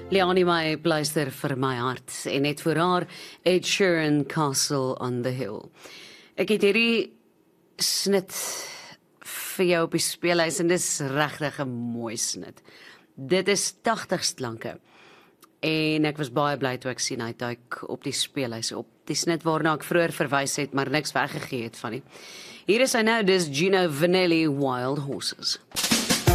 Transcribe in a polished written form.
Leonie May pleister vir my hart en net vir haar Ed Sheeran Castle on the Hill. Ek het hierdie snit vir jou op die speelhuis en dis regtig 'n mooi snit. Dit is 80 klanke. En ek was baie bly toe ek sien hy duik op die speelhuis op. Die snit waarna ek vroeër verwys het, maar niks weggegee het van nie. Hier is hy nou, dis Gino Vanelli, Wild Horses.